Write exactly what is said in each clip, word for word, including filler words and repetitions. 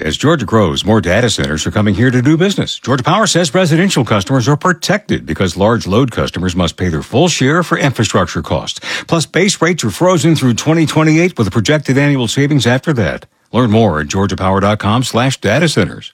As Georgia grows, more data centers are coming here to do business. Georgia Power says residential customers are protected because large load customers must pay their full share for infrastructure costs. Plus, base rates are frozen through twenty twenty-eight with a projected annual savings after that. Learn more at georgiapower.com slash data centers.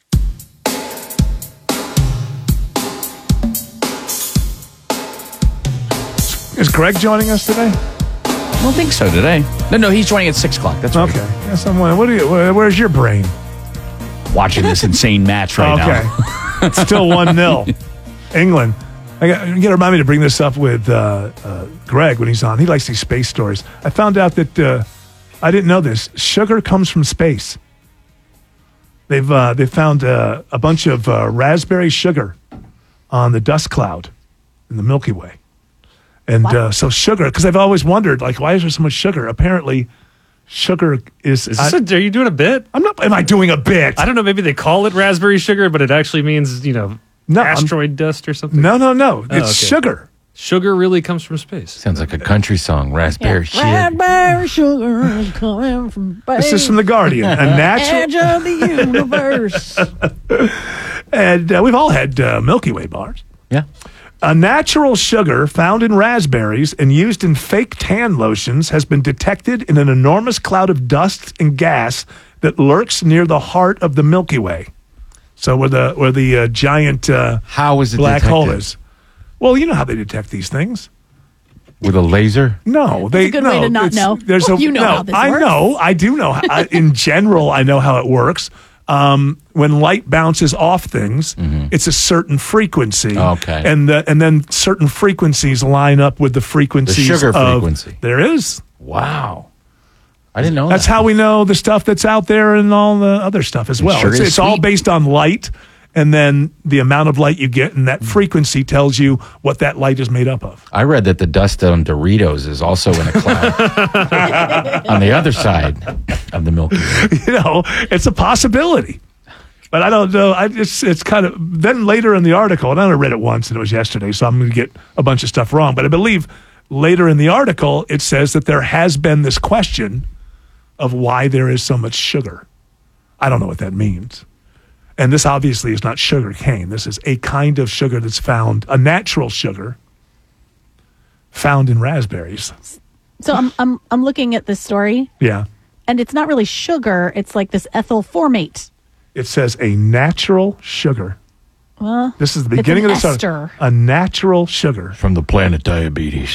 Is Greg joining us today? I don't think so today. No, no, he's joining at six o'clock. That's right. Okay. Yes, I'm wondering, what do you, where, where's your brain? Watching this insane match right okay. now. It's still one nil. England. I got, you got to remind me to bring this up with uh, uh, Greg when he's on. He likes these space stories. I found out that, uh, I didn't know this, sugar comes from space. They've uh, they found uh, a bunch of uh, raspberry sugar on the dust cloud in the Milky Way. And uh, so sugar, because I've always wondered, like, why is there so much sugar? Apparently, sugar is... Is this a, are you doing a bit? I'm not... Am I doing a bit? I don't know. Maybe they call it raspberry sugar, but it actually means, you know, no, asteroid I'm, dust or something. No, no, no. Oh, it's okay. sugar. Sugar really comes from space. Sounds like a country song. Raspberry sugar. Raspberry sugar is coming from space. This is from The Guardian. A natural... Edge of the universe. And uh, we've all had uh, Milky Way bars. Yeah. A natural sugar found in raspberries and used in fake tan lotions has been detected in an enormous cloud of dust and gas that lurks near the heart of the Milky Way. So where the where the uh, giant uh, how is it black detected? hole is. Well, you know how they detect these things. With a laser? No, they. That's a good no, way to not know. There's Well, a, you know no, how this I works. know. I do know. I, in general, I know how it works. Um, when light bounces off things, mm-hmm. it's a certain frequency. Okay. And the, and then certain frequencies line up with the frequencies The sugar of, frequency. There is. Wow. I didn't know That's that. how we know the stuff that's out there and all the other stuff as well. Sugar It's, is it's all sweet. based on light, and then the amount of light you get, and that frequency tells you what that light is made up of. I read that the dust on Doritos is also in a cloud on the other side of the Milky Way. You know, it's a possibility. But I don't know. I just, it's kind of, then later in the article, and I only read it once, and it was yesterday, so I'm going to get a bunch of stuff wrong. But I believe later in the article, it says that there has been this question of why there is so much sugar. I don't know what that means. And this obviously is not sugar cane. This is a kind of sugar that's found, a natural sugar found in raspberries. So I'm I'm I'm looking at this story, Yeah. and it's not really sugar. It's like this ethyl formate. It says a natural sugar. Well, This is the it's beginning an of the ester. story. A natural sugar. From the planet diabetes.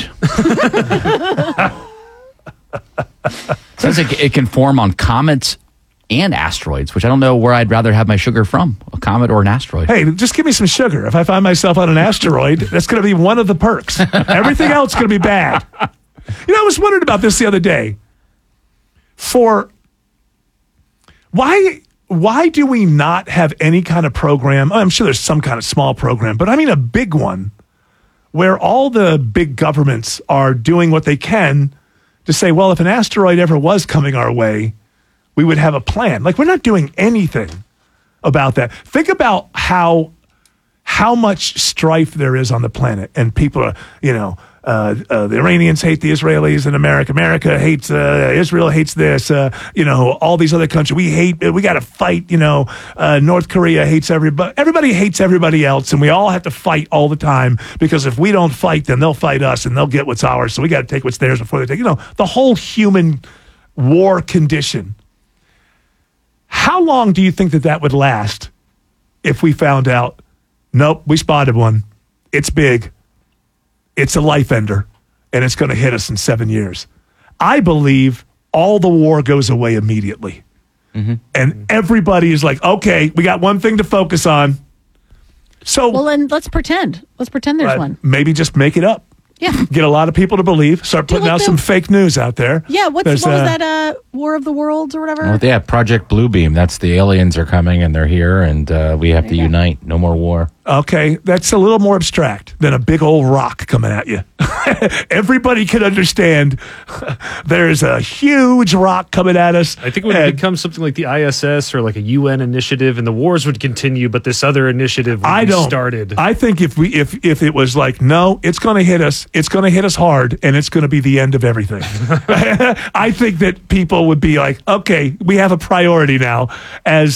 Says it, it can form on comets and asteroids, which I don't know where I'd rather have my sugar from, a comet or an asteroid. Hey, just give me some sugar. If I find myself on an asteroid, that's going to be one of the perks. Everything else is going to be bad. You know, I was wondering about this the other day. For why why do we not have any kind of program? I'm sure there's some kind of small program, but I mean a big one where all the big governments are doing what they can to say, well, if an asteroid ever was coming our way, we would have a plan. Like, we're not doing anything about that. Think about how how much strife there is on the planet, and people are, you know, uh, uh, the Iranians hate the Israelis, and America, America hates uh, Israel, hates this, uh, you know, all these other countries. We hate, we got to fight, you know, uh, North Korea hates everybody. Everybody hates everybody else, and we all have to fight all the time, because if we don't fight, then they'll fight us, and they'll get what's ours, so we got to take what's theirs before they take, you know, the whole human war condition. How long do you think that that would last if we found out, nope, we spotted one, it's big, it's a life ender, and it's going to hit us in seven years? I believe all the war goes away immediately. Mm-hmm. And everybody is like, okay, we got one thing to focus on. So, Well, then let's pretend. Let's pretend there's uh, one. maybe just make it up. Yeah. Get a lot of people to believe. Start Do you putting like out the- some fake news out there. Yeah. What's, There's, what was uh, that? Uh, War of the Worlds or whatever. Well, yeah, Project Bluebeam. That's the aliens are coming and they're here, and uh, we have to unite. No more war. Okay, that's a little more abstract than a big old rock coming at you. Everybody can understand there's a huge rock coming at us. I think it would and become something like the I S S or like a U N initiative, and the wars would continue, but this other initiative would I be don't. started. I think if we if if it was like, no, it's going to hit us. It's going to hit us hard, and it's going to be the end of everything. I think that people would be like, okay, we have a priority now as